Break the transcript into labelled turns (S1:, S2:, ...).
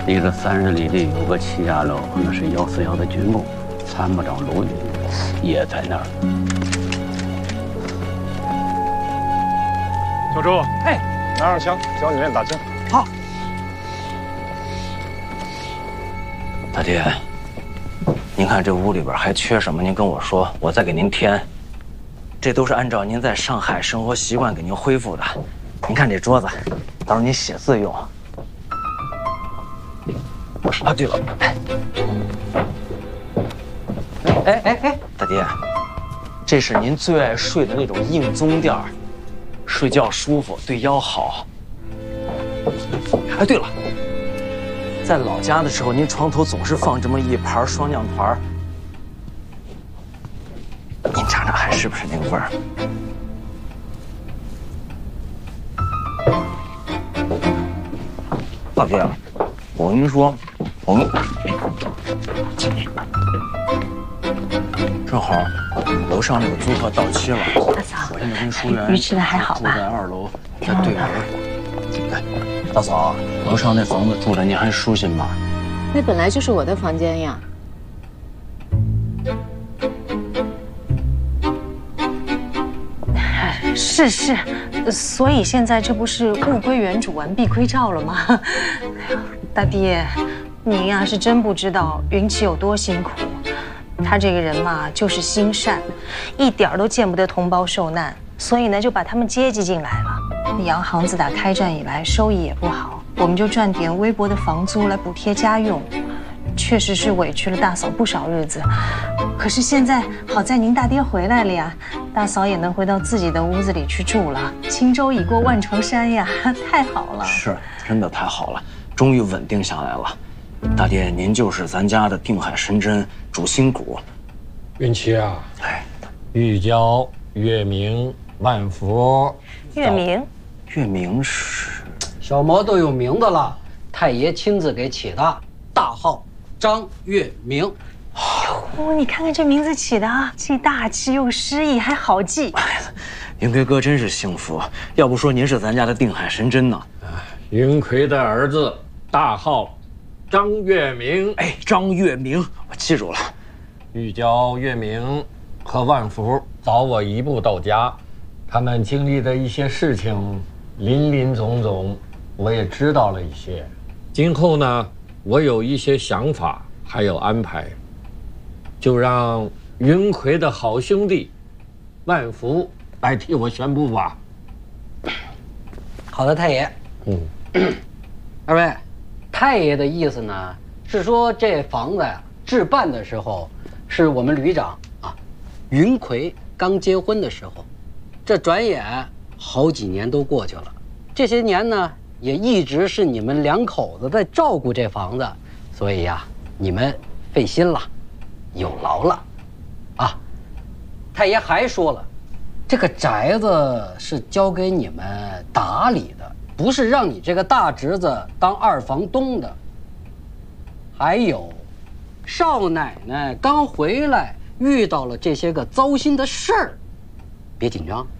S1: 离这30里地有个齐家楼，那是141的军功，参谋长罗云也在那儿。
S2: 小周，
S3: 哎，拿上枪，教你练打针。
S4: 好。
S5: 大爹，您看这屋里边还缺什么？您跟我说，我再给您添。这都是按照您在上海生活习惯给您恢复的。您看这桌子，到时候您写字用。啊，对了，哎，大爹，这是您最爱睡的那种硬棕垫儿，睡觉舒服，对腰好。哎，对了，在老家的时候，您床头总是放这么一盘双酿团，您尝尝还是不是那个味儿？大爹，我跟您说，我们正好楼上那个租客到期了，
S6: 大嫂，
S5: 我现在跟淑媛
S6: 鱼吃的还好吧？
S5: 住在2楼，在对门。哎，大嫂，楼上那房子住着您还舒心吧？
S6: 那本来就是我的房间呀。
S7: 是，所以现在这不是物归原主、完璧归赵了吗？哎呦，大爹，您呀是真不知道云奇有多辛苦。他这个人嘛，就是心善，一点儿都见不得同胞受难，所以呢就把他们接济进来了。洋行自打开战以来，收益也不好，我们就赚点微薄的房租来补贴家用。确实是委屈了大嫂不少日子，可是现在好在您大爹回来了呀，大嫂也能回到自己的屋子里去住了。轻舟已过万重山呀，太好了！
S5: 是，真的太好了，终于稳定下来了。大爹，您就是咱家的定海神针，主心骨。
S2: 云奇啊，
S5: 哎，
S2: 玉娇、月明、万福。
S7: 月明，
S5: 月明是
S4: 小魔都有名字了，太爷亲自给起的，大号张月明。
S7: 哦，你看看这名字起的啊，既大气又诗意，还好记。
S5: 云奎哥真是幸福，要不说您是咱家的定海神针呢。
S2: 云奎的儿子，大号张月明。
S5: 哎，张月明，我记住了。
S2: 玉娇、月明和万福早我一步到家，他们经历的一些事情，林林总总，我也知道了一些。今后呢，我有一些想法，还有安排，就让云奎的好兄弟万福来替我宣布吧。
S4: 好的，太爷。二位，太爷的意思呢是说这房子呀置办的时候，是我们旅长啊云奎刚结婚的时候，这转眼好几年都过去了，这些年呢也一直是你们2口子在照顾这房子，所以呀你们费心了，有劳了，啊。太爷还说了，这个宅子是交给你们打理的，不是让你这个大侄子当2房东的。还有，少奶奶刚回来，遇到了这些个糟心的事儿，别紧张，